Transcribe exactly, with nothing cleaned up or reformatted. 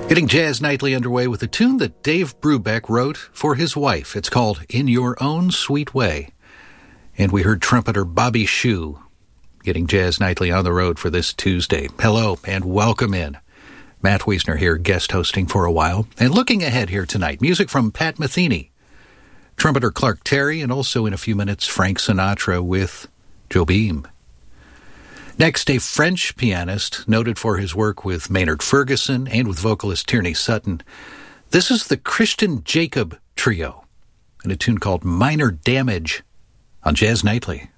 Getting Jazz Nightly underway with a tune that Dave Brubeck wrote for his wife. It's called In Your Own Sweet Way. And we heard trumpeter Bobby Shew getting Jazz Nightly on the road for this Tuesday. Hello and welcome in. Matt Wiesner here, guest hosting for a while. And looking ahead here tonight, music from Pat Metheny, trumpeter Clark Terry, and also in a few minutes, Frank Sinatra with Jobim. Next, a French pianist noted for his work with Maynard Ferguson and with vocalist Tierney Sutton. This is the Christian Jacob Trio, and a tune called Minor Damage on Jazz Nightly.